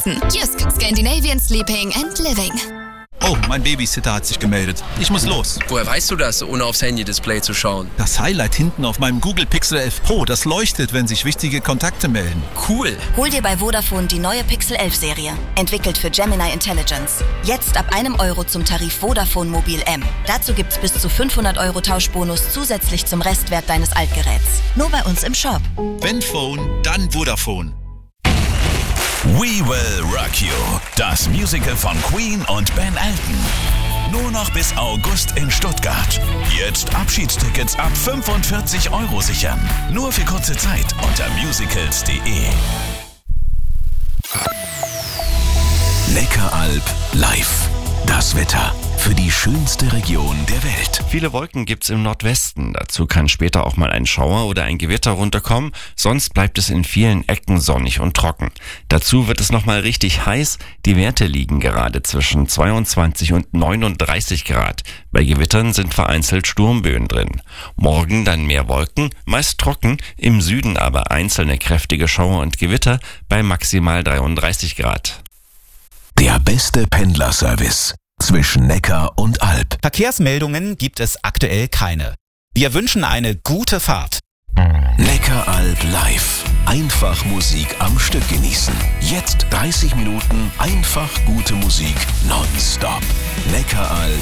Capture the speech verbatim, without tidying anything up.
Herzen. Jysk, Scandinavian Sleeping and Living. Oh, mein Babysitter hat sich gemeldet. Ich muss los. Woher weißt du das, ohne aufs Handy-Display zu schauen? Das Highlight hinten auf meinem Google Pixel elf Pro, das leuchtet, wenn sich wichtige Kontakte melden. Cool. Hol dir bei Vodafone die neue Pixel elf Serie. Entwickelt für Gemini Intelligence. Jetzt ab einem Euro zum Tarif Vodafone Mobil M. Dazu gibt's bis zu fünfhundert Euro Tauschbonus zusätzlich zum Restwert deines Altgeräts. Nur bei uns im Shop. Wenn Phone, dann Vodafone. We Will Rock You, das Musical von Queen und Ben Elton. Nur noch bis August in Stuttgart. Jetzt Abschiedstickets ab fünfundvierzig Euro sichern. Nur für kurze Zeit unter musicals punkt de. Neckaralb live. Das Wetter für die schönste Region der Welt. Viele Wolken gibt's im Nordwesten. Dazu kann später auch mal ein Schauer oder ein Gewitter runterkommen. Sonst bleibt es in vielen Ecken sonnig und trocken. Dazu wird es nochmal richtig heiß. Die Werte liegen gerade zwischen zweiundzwanzig und neununddreißig Grad. Bei Gewittern sind vereinzelt Sturmböen drin. Morgen dann mehr Wolken, meist trocken. Im Süden aber einzelne kräftige Schauer und Gewitter bei maximal dreiunddreißig Grad. Der beste Pendlerservice zwischen Neckar und Alb. Verkehrsmeldungen gibt es aktuell keine. Wir wünschen eine gute Fahrt. Neckaralb live. Einfach Musik am Stück genießen. Jetzt dreißig Minuten einfach gute Musik nonstop. Neckaralb